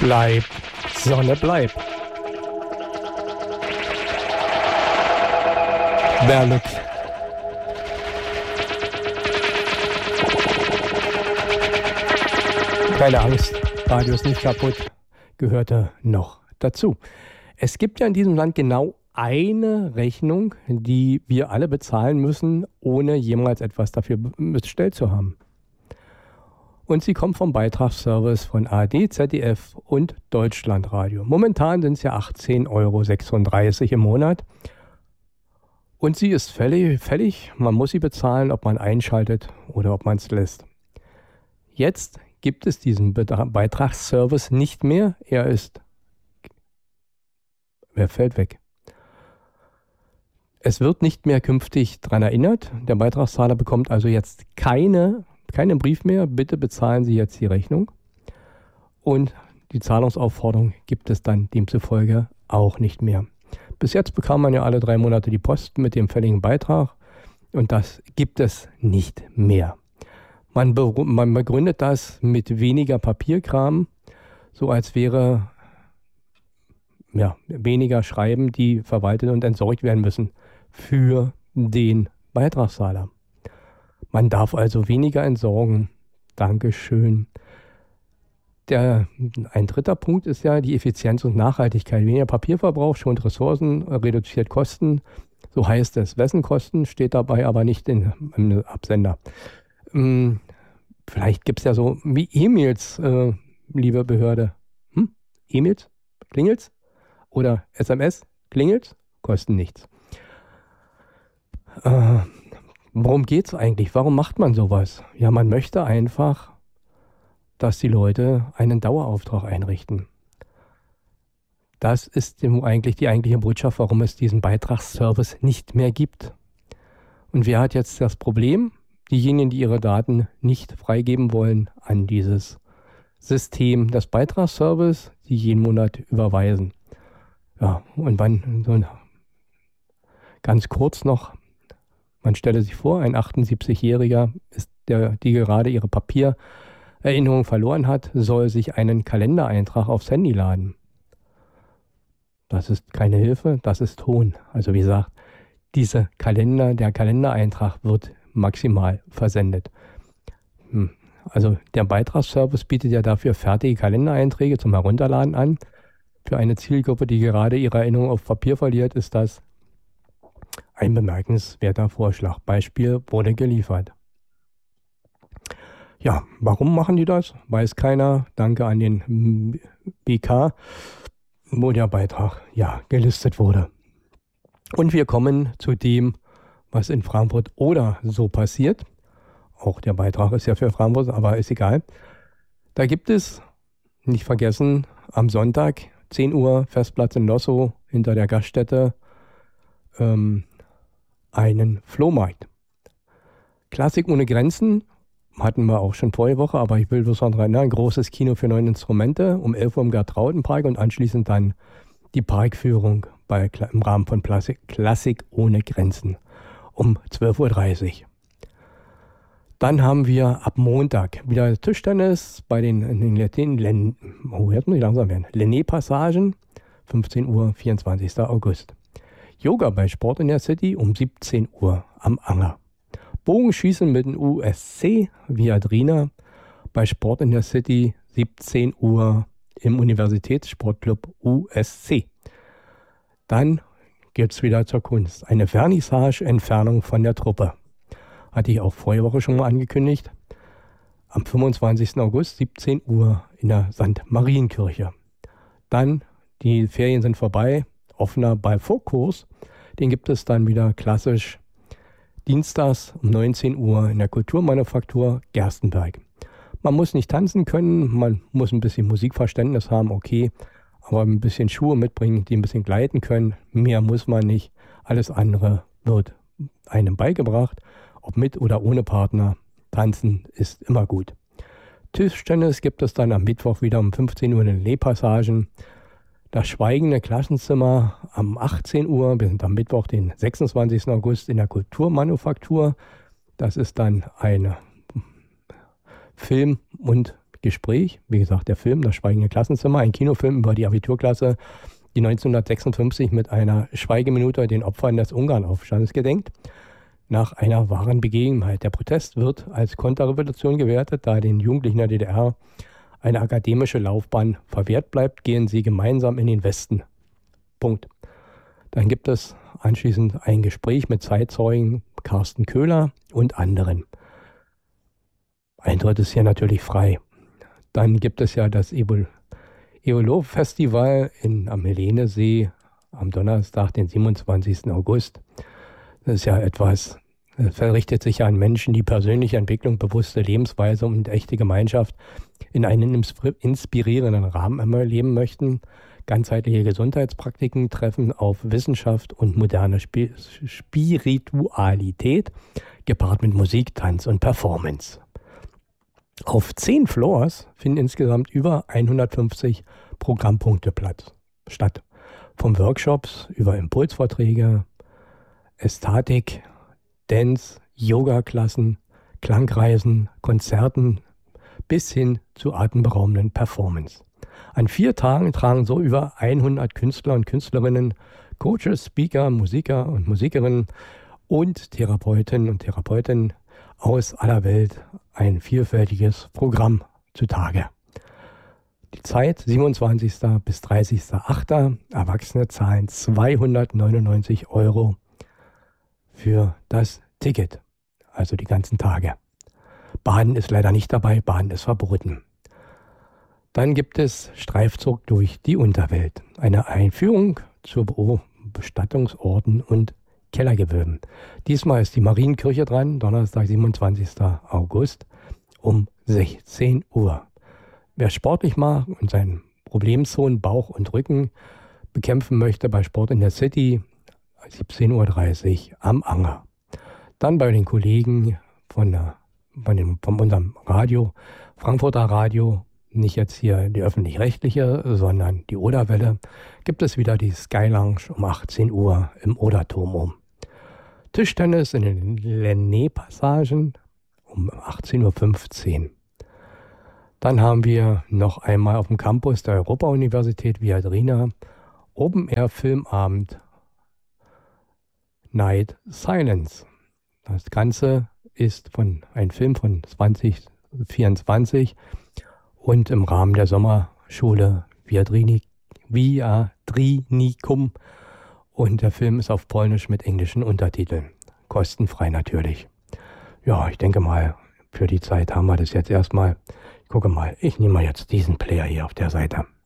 Bleib, Sonne, bleib. Berlück. Keine Angst, Radio ist nicht kaputt, gehörte noch dazu. Es gibt ja in diesem Land genau eine Rechnung, die wir alle bezahlen müssen, ohne jemals etwas dafür bestellt zu haben. Und sie kommt vom Beitragsservice von ARD, ZDF und Deutschlandradio. Momentan sind es ja 18,36 € im Monat. Und sie ist fällig. Man muss sie bezahlen, ob man einschaltet oder ob man es lässt. Jetzt gibt es diesen Beitragsservice nicht mehr. Er fällt weg. Es wird nicht mehr künftig daran erinnert. Der Beitragszahler bekommt also jetzt keinen Brief mehr. Bitte bezahlen Sie jetzt die Rechnung. Und die Zahlungsaufforderung gibt es dann demzufolge auch nicht mehr. Bis jetzt bekam man ja alle 3 Monate die Post mit dem fälligen Beitrag. Und das gibt es nicht mehr. Man begründet das mit weniger Papierkram, so als wäre weniger Schreiben, die verwaltet und entsorgt werden müssen für den Beitragszahler. Man darf also weniger entsorgen. Dankeschön. Ein dritter Punkt ist ja die Effizienz und Nachhaltigkeit. Weniger Papierverbrauch schont Ressourcen, reduziert Kosten. So heißt es. Wessen Kosten steht dabei aber nicht im Absender. Vielleicht gibt es ja so wie E-Mails, liebe Behörde. E-Mails? Klingelt's? Oder SMS? Klingelt's? Kosten nichts. Worum geht's eigentlich? Warum macht man sowas? Ja, man möchte einfach, dass die Leute einen Dauerauftrag einrichten. Das ist die eigentliche Botschaft, warum es diesen Beitragsservice nicht mehr gibt. Und wer hat jetzt das Problem? Diejenigen, die ihre Daten nicht freigeben wollen an dieses System des Beitragsservice, die jeden Monat überweisen. Ja, und ganz kurz noch, man stelle sich vor, ein 78-Jähriger, die gerade ihre Papiererinnerung verloren hat, soll sich einen Kalendereintrag aufs Handy laden. Das ist keine Hilfe, das ist Hohn. Also wie gesagt, der Kalendereintrag wird maximal versendet. Also der Beitragsservice bietet ja dafür fertige Kalendereinträge zum Herunterladen an. Für eine Zielgruppe, die gerade ihre Erinnerung auf Papier verliert, ist das ein bemerkenswerter Vorschlag. Beispiel wurde geliefert. Ja, warum machen die das? Weiß keiner. Danke an den BK, wo der Beitrag gelistet wurde. Und wir kommen zu dem, was in Frankfurt oder so passiert. Auch der Beitrag ist ja für Frankfurt, aber ist egal. Da gibt es, nicht vergessen, am Sonntag, 10 Uhr, Festplatz in Lossow, hinter der Gaststätte, einen Flohmarkt. Klassik ohne Grenzen hatten wir auch schon vorige Woche, aber ich will bloß noch daran erinnern, großes Kino für 9 Instrumente, um 11 Uhr im Gertraudenpark und anschließend dann die Parkführung im Rahmen von Klassik ohne Grenzen um 12.30 Uhr. Dann haben wir ab Montag wieder Tischtennis bei den Lenné-Passagen, 15 Uhr, 24. August. Yoga bei Sport in der City um 17 Uhr am Anger. Bogenschießen mit dem USC Viadrina bei Sport in der City 17 Uhr im Universitätssportclub USC. Dann geht es wieder zur Kunst. Eine Vernissage-Entfernung von der Truppe. Hatte ich auch vorige Woche schon mal angekündigt. Am 25. August 17 Uhr in der St. Marienkirche. Dann, die Ferien sind vorbei, offener Ball-Fokus. Den gibt es dann wieder klassisch dienstags um 19 Uhr in der Kulturmanufaktur Gerstenberg. Man muss nicht tanzen können, man muss ein bisschen Musikverständnis haben, okay, aber ein bisschen Schuhe mitbringen, die ein bisschen gleiten können. Mehr muss man nicht. Alles andere wird einem beigebracht, ob mit oder ohne Partner. Tanzen ist immer gut. Tischtennis gibt es dann am Mittwoch wieder um 15 Uhr in den Lenné-Passagen. Das schweigende Klassenzimmer am 18 Uhr. Wir sind am Mittwoch, den 26. August in der Kulturmanufaktur. Das ist dann eine Film- und Gespräch, wie gesagt, der Film Das Schweigende Klassenzimmer, ein Kinofilm über die Abiturklasse, die 1956 mit einer Schweigeminute den Opfern des Ungarnaufstandes gedenkt, nach einer wahren Begebenheit. Der Protest wird als Konterrevolution gewertet, da den Jugendlichen der DDR eine akademische Laufbahn verwehrt bleibt, gehen sie gemeinsam in den Westen. Punkt. Dann gibt es anschließend ein Gespräch mit Zeitzeugen Carsten Köhler und anderen. Eintritt ist hier natürlich frei. Dann gibt es ja das Evolo-Festival am Helenesee am Donnerstag, den 27. August. Das ist ja etwas, das verrichtet sich ja an Menschen, die persönliche Entwicklung, bewusste Lebensweise und echte Gemeinschaft in einem inspirierenden Rahmen erleben möchten. Ganzheitliche Gesundheitspraktiken treffen auf Wissenschaft und moderne Spiritualität, gepaart mit Musik, Tanz und Performance. Auf 10 Floors finden insgesamt über 150 Programmpunkte statt. Von Workshops über Impulsvorträge, Ästhetik, Dance, Yoga-Klassen, Klangreisen, Konzerten bis hin zu atemberaubenden Performance. An 4 Tagen tragen so über 100 Künstler und Künstlerinnen, Coaches, Speaker, Musiker und Musikerinnen und Therapeutinnen und Therapeuten aus aller Welt ein vielfältiges Programm zutage. Die Zeit 27. bis 30.08. Erwachsene zahlen 299 € für das Ticket, also die ganzen Tage. Baden ist leider nicht dabei, Baden ist verboten. Dann gibt es Streifzug durch die Unterwelt, eine Einführung zu Bestattungsorten und Kellergewölben. Diesmal ist die Marienkirche dran, Donnerstag, 27. August um 16 Uhr. Wer sportlich mag und seinen Problemzonen Bauch und Rücken bekämpfen möchte bei Sport in der City, 17:30 Uhr am Anger. Dann bei den Kollegen von unserem Radio, Frankfurter Radio, nicht jetzt hier die öffentlich-rechtliche, sondern die Oderwelle, gibt es wieder die Sky Lounge um 18 Uhr im Oderturm. Tischtennis in den Lenné-Passagen um 18:15 Uhr. Dann haben wir noch einmal auf dem Campus der Europa-Universität Viadrina Open-Air-Filmabend Night Silence. Das Ganze ist ein Film von 2024 und im Rahmen der Sommerschule Viadrinikum. Und der Film ist auf Polnisch mit englischen Untertiteln. Kostenfrei natürlich. Ja, ich denke mal, für die Zeit haben wir das jetzt erstmal. Ich gucke mal, ich nehme mal jetzt diesen Player hier auf der Seite.